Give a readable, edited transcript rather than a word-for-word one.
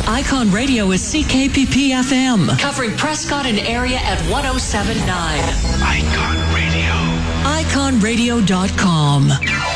Icon Radio is CKPP FM, covering Prescott and area at 107.9. Icon Radio. IconRadio.com.